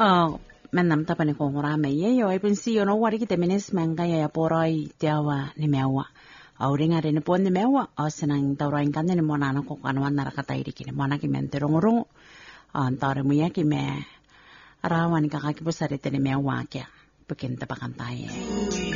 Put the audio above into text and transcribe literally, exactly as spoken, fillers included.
Oh, men nam ta pani ko ngora me ye yo ipin si yo no wari ki te menes menga ya poroi tiawa ni mewa. Auringa re ni pon ni mewa o senang taurai kan ni mona na ko kan wan na kata iri ki mona ki men terong rong. Antare mu ya ki me rawan ka ka ki posare te ni mewa kya. Pekin ta pakan taye.